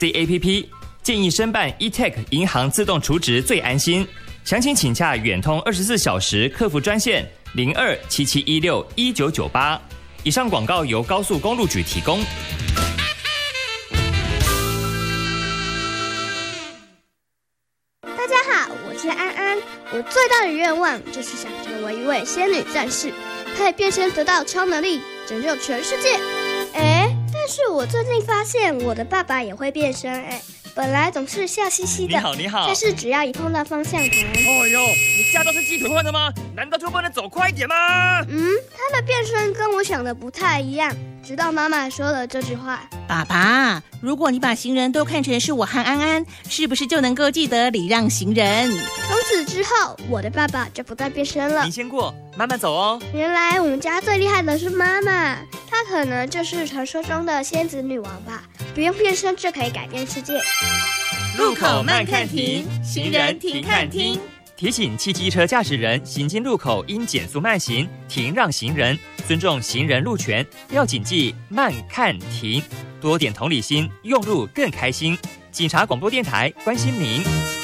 CAPP 建议申办 eTech 银行自动储值最安心，详情请洽远通24小时客服专线0277161998。以上广告由高速公路局提供。 大家好，我是安安。我最大的愿望就是想成为一位仙女战士，可以变身得到超能力，拯救全世界。但是我最近发现我的爸爸也会变身，本来总是笑嘻嘻的， 你好， 但是只要一碰到方向盘， 哦哟，你驾照是鸡腿换的吗？难道就不能走快一点吗？ 他的变身跟我想的不太一样，直到妈妈说了这句话。 爸爸，如果你把行人都看成是我和安安，是不是就能够记得礼让行人？ 从此之后，我的爸爸就不再变身了。 你先过，慢慢走哦。 原来我们家最厉害的是妈妈，她可能就是传说中的仙子女王吧，不用变身就可以改变世界。 路口慢看停，行人停看听。提醒汽机车驾驶人行经路口应减速慢行，停让行人，尊重行人路权，要谨记慢看停，多点同理心，用路更开心。警察广播电台关心您。